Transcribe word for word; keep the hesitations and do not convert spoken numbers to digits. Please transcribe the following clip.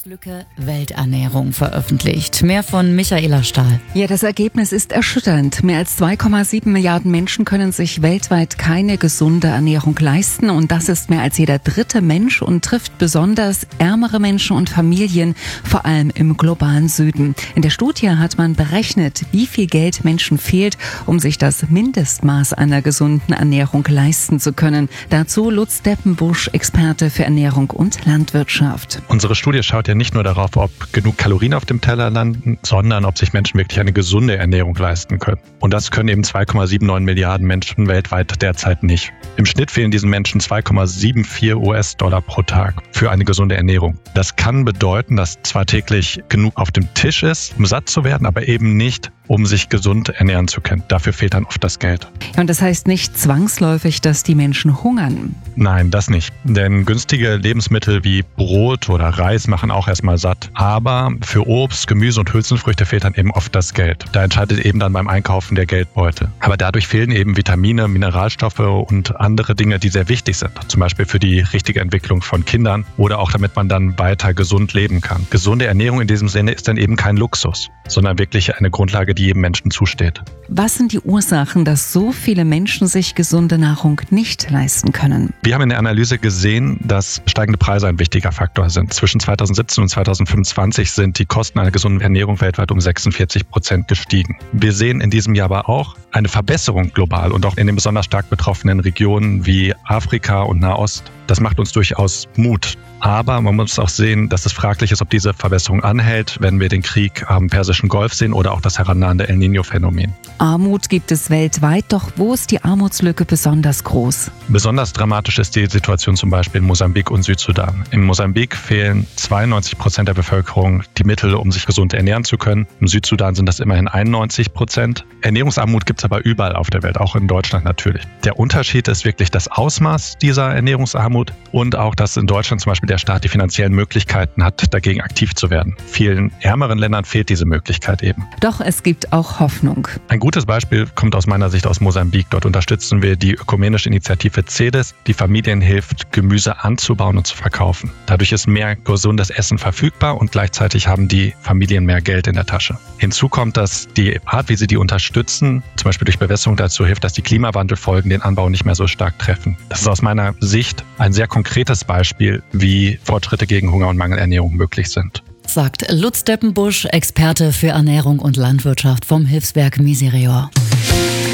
Armutslücke Welternährung veröffentlicht. Mehr von Michaela Stahl. Ja, das Ergebnis ist erschütternd. Mehr als zwei Komma sieben Milliarden Menschen können sich weltweit keine gesunde Ernährung leisten. Und das ist mehr als jeder dritte Mensch und trifft besonders ärmere Menschen und Familien, vor allem im globalen Süden. In der Studie hat man berechnet, wie viel Geld Menschen fehlt, um sich das Mindestmaß einer gesunden Ernährung leisten zu können. Dazu Lutz Deppenbusch, Experte für Ernährung und Landwirtschaft. Unsere Studie schaut ja nicht nur darauf, ob genug Kalorien auf dem Teller landen, sondern ob sich Menschen wirklich eine gesunde Ernährung leisten können. Und das können eben zwei Komma neunundsiebzig Milliarden Menschen weltweit derzeit nicht. Im Schnitt fehlen diesen Menschen zwei Komma vierundsiebzig US-Dollar pro Tag für eine gesunde Ernährung. Das kann bedeuten, dass zwar täglich genug auf dem Tisch ist, um satt zu werden, aber eben nicht, um sich gesund ernähren zu können. Dafür fehlt dann oft das Geld. Und das heißt nicht zwangsläufig, dass die Menschen hungern? Nein, das nicht. Denn günstige Lebensmittel wie Brot oder Reis machen auch erstmal satt. Aber für Obst, Gemüse und Hülsenfrüchte fehlt dann eben oft das Geld. Da entscheidet eben dann beim Einkaufen der Geldbeutel. Aber dadurch fehlen eben Vitamine, Mineralstoffe und andere Dinge, die sehr wichtig sind. Zum Beispiel für die richtige Entwicklung von Kindern oder auch damit man dann weiter gesund leben kann. Gesunde Ernährung in diesem Sinne ist dann eben kein Luxus, sondern wirklich eine Grundlage, die jedem Menschen zusteht. Was sind die Ursachen, dass so viele Menschen sich gesunde Nahrung nicht leisten können? Wir haben in der Analyse gesehen, dass steigende Preise ein wichtiger Faktor sind. Zwischen zweitausendsiebzehn und zweitausendfünfundzwanzig sind die Kosten einer gesunden Ernährung weltweit um sechsundvierzig Prozent gestiegen. Wir sehen in diesem Jahr aber auch eine Verbesserung global und auch in den besonders stark betroffenen Regionen wie Afrika und Nahost. Das macht uns durchaus Mut. Aber man muss auch sehen, dass es fraglich ist, ob diese Verbesserung anhält, wenn wir den Krieg am Persischen Golf sehen oder auch das herannahende El Niño-Phänomen. Armut gibt es weltweit, doch wo ist die Armutslücke besonders groß? Besonders dramatisch ist die Situation zum Beispiel in Mosambik und Südsudan. In Mosambik fehlen zweiundneunzig Prozent der Bevölkerung die Mittel, um sich gesund ernähren zu können. Im Südsudan sind das immerhin einundneunzig Prozent. Ernährungsarmut gibt es aber überall auf der Welt, auch in Deutschland natürlich. Der Unterschied ist wirklich das Ausmaß dieser Ernährungsarmut und auch, dass in Deutschland zum Beispiel der Staat die finanziellen Möglichkeiten hat, dagegen aktiv zu werden. Vielen ärmeren Ländern fehlt diese Möglichkeit eben. Doch es gibt auch Hoffnung. Ein gutes Beispiel kommt aus meiner Sicht aus Mosambik. Dort unterstützen wir die ökumenische Initiative CEDES, die Familien hilft, Gemüse anzubauen und zu verkaufen. Dadurch ist mehr gesundes Essen verfügbar und gleichzeitig haben die Familien mehr Geld in der Tasche. Hinzu kommt, dass die Art, wie sie die unterstützen, zum Beispiel durch Bewässerung dazu hilft, dass die Klimawandelfolgen den Anbau nicht mehr so stark treffen. Das ist aus meiner Sicht ein sehr konkretes Beispiel, wie Fortschritte gegen Hunger und Mangelernährung möglich sind. Sagt Lutz Deppenbusch, Experte für Ernährung und Landwirtschaft vom Hilfswerk Miserior.